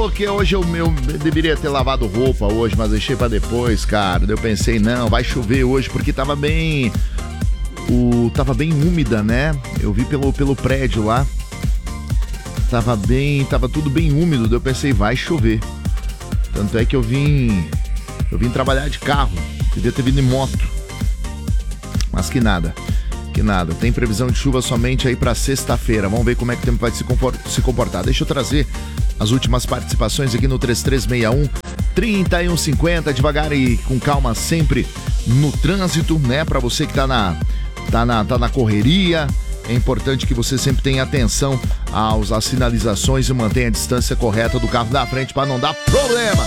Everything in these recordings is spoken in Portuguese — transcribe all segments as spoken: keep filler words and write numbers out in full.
porque hoje eu, eu deveria ter lavado roupa hoje, mas deixei pra depois, cara. Daí eu pensei, não, vai chover hoje, porque tava bem... O, tava bem úmida, né? Eu vi pelo, pelo prédio lá. Tava bem... Tava tudo bem úmido. Daí eu pensei, vai chover. Tanto é que eu vim... Eu vim trabalhar de carro. Devia ter vindo em moto. Mas que nada. Que nada. Tem previsão de chuva somente aí pra sexta-feira. Vamos ver como é que o tempo vai se comportar. Deixa eu trazer as últimas participações aqui no três três seis um, trinta e um cinquenta, devagar e com calma sempre no trânsito, né? Pra você que tá na, tá na, tá na correria, é importante que você sempre tenha atenção aos, às sinalizações e mantenha a distância correta do carro da frente pra não dar problema.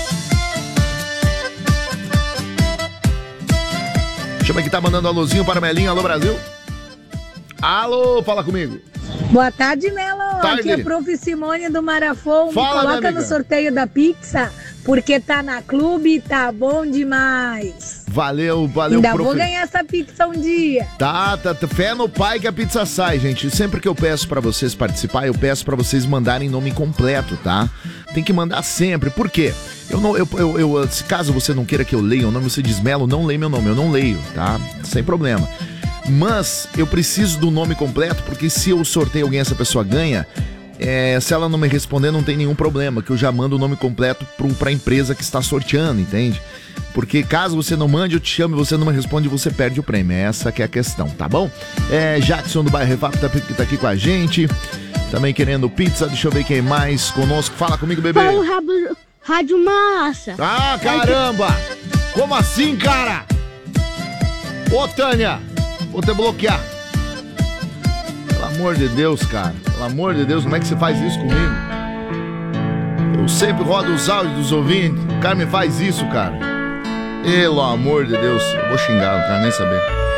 Chama que tá mandando alôzinho para Melinho. Alô, Brasil. Alô, fala comigo. Boa tarde, Melo. Tarde. Aqui é a Prof. Simone do Marafon. Fala, Me coloca no sorteio da pizza, porque tá na clube e tá bom demais. Valeu, valeu, Ainda prof. vou ganhar essa pizza um dia. Tá, tá, tá, fé no pai que a pizza sai, gente. Sempre que eu peço pra vocês participar, eu peço pra vocês mandarem nome completo, tá? Tem que mandar sempre. Por quê? Eu não, eu, eu, eu, se caso você não queira que eu leia o nome, você diz, Melo, não leia meu nome. Eu não leio, tá? Sem problema. Mas eu preciso do nome completo, porque se eu sorteio alguém, essa pessoa ganha. É, se ela não me responder, não tem nenhum problema, que eu já mando o nome completo pro, pra empresa que está sorteando, entende? Porque caso você não mande, eu te chamo e você não me responde, você perde o prêmio. Essa que é a questão, tá bom? É, Jackson do Bairro Refap tá, tá aqui com a gente, também querendo pizza. Deixa eu ver quem mais conosco. Fala comigo, bebê. Fala o Rádio, Rádio Massa. Ah, caramba! Como assim, cara? Ô, Tânia, vou te bloquear. Pelo amor de Deus, cara. Pelo amor de Deus, como é que você faz isso comigo? Eu sempre rodo os áudios dos ouvintes. O cara me faz isso, cara. Pelo amor de Deus. Eu vou xingar, não quero nem saber.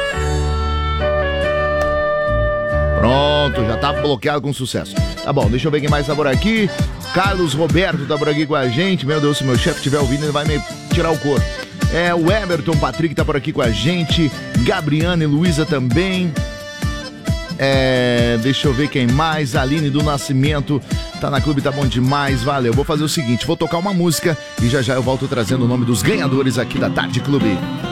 Pronto, já tá bloqueado com sucesso. Tá bom, deixa eu ver quem mais tá por aqui. Carlos Roberto tá por aqui com a gente. Meu Deus, se meu chefe estiver ouvindo, ele vai me tirar o couro. É, o Everton Patrick tá por aqui com a gente. Gabriana e Luísa também. É, deixa eu ver quem mais. Aline do Nascimento tá na clube, tá bom demais, valeu. Vou fazer o seguinte, vou tocar uma música e já já eu volto trazendo o nome dos ganhadores aqui da Tarde Clube.